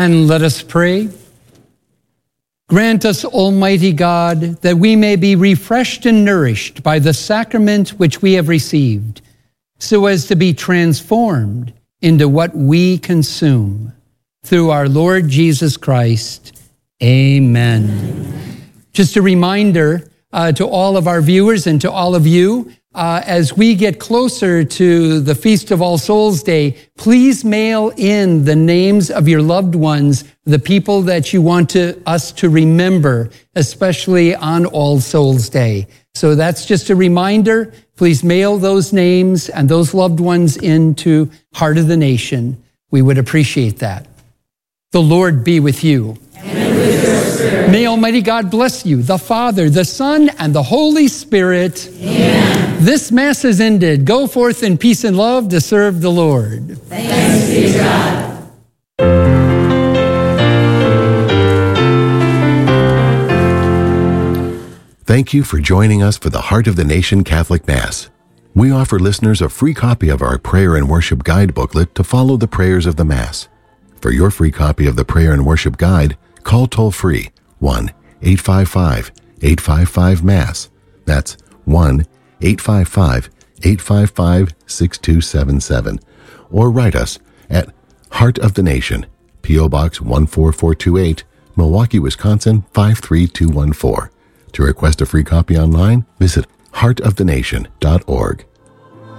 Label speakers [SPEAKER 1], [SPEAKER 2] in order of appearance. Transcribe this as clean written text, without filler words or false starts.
[SPEAKER 1] And let us pray. Grant us, Almighty God, that we may be refreshed and nourished by the sacrament which we have received, so as to be transformed into what we consume. Through our Lord Jesus Christ. Amen. Just a reminder to all of our viewers and to all of you, as we get closer to the Feast of All Souls Day, please mail in the names of your loved ones, the people that you want us to remember, especially on All Souls Day. So that's just a reminder. Please mail those names and those loved ones into Heart of the Nation. We would appreciate that. The Lord be with you.
[SPEAKER 2] And with your spirit.
[SPEAKER 1] May Almighty God bless you, the Father, the Son, and the Holy Spirit.
[SPEAKER 2] Amen.
[SPEAKER 1] This Mass is ended. Go forth in peace and love to serve the Lord.
[SPEAKER 2] Thanks be to God.
[SPEAKER 3] Thank you for joining us for the Heart of the Nation Catholic Mass. We offer listeners a free copy of our Prayer and Worship Guide booklet to follow the prayers of the Mass. For your free copy of the Prayer and Worship Guide, call toll-free 1-855-855-MASS. That's 1-855-855-6277. Or write us at Heart of the Nation, P.O. Box 14428, Milwaukee, Wisconsin 53214. To request a free copy online, visit heartofthenation.org.